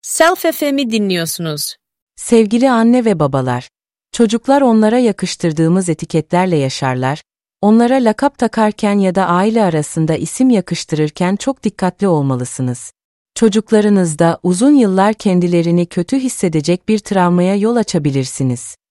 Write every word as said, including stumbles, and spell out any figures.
Self F M'i dinliyorsunuz. Sevgili anne ve babalar, çocuklar onlara yakıştırdığımız etiketlerle yaşarlar, onlara lakap takarken ya da aile arasında isim yakıştırırken çok dikkatli olmalısınız. Çocuklarınızda uzun yıllar kendilerini kötü hissedecek bir travmaya yol açabilirsiniz.